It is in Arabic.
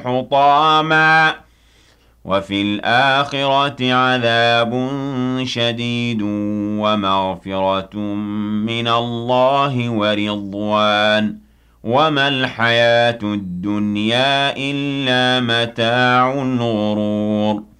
حطاما وفي الآخرة عذاب شديد ومغفرة من الله ورضوان وما الحياة الدنيا إلا متاع الغرور